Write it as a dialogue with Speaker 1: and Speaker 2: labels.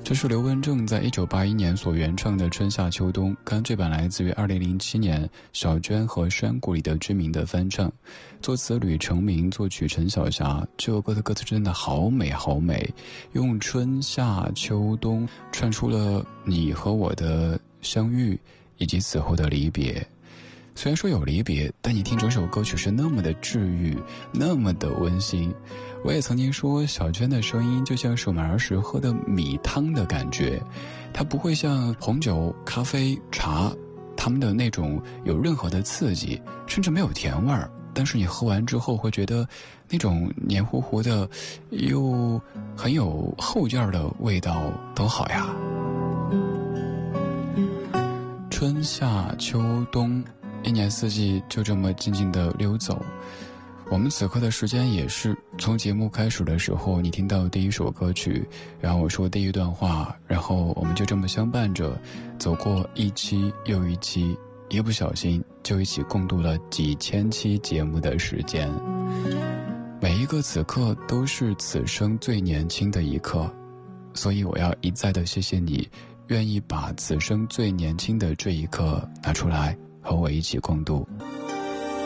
Speaker 1: 这是刘文正在1981年所原唱的《春夏秋冬》，刚这版来自于2007年小娟和山谷里的知名的翻唱，作词吕成明，作曲陈小霞。这首歌的歌词真的好美好美，用春夏秋冬串出了你和我的相遇以及此后的离别。虽然说有离别，但你听整首歌曲是那么的治愈，那么的温馨。我也曾经说，小娟的声音就像是我们儿时喝的米汤的感觉，它不会像红酒、咖啡、茶它们的那种有任何的刺激，甚至没有甜味儿，但是你喝完之后会觉得那种黏糊糊的又很有后劲儿的味道都好呀。春夏秋冬，一年四季就这么静静地溜走。我们此刻的时间也是从节目开始的时候，你听到第一首歌曲，然后我说第一段话，然后我们就这么相伴着走过一期又一期，一不小心就一起共度了几千期节目的时间。每一个此刻都是此生最年轻的一刻，所以我要一再的谢谢你愿意把此生最年轻的这一刻拿出来和我一起共度。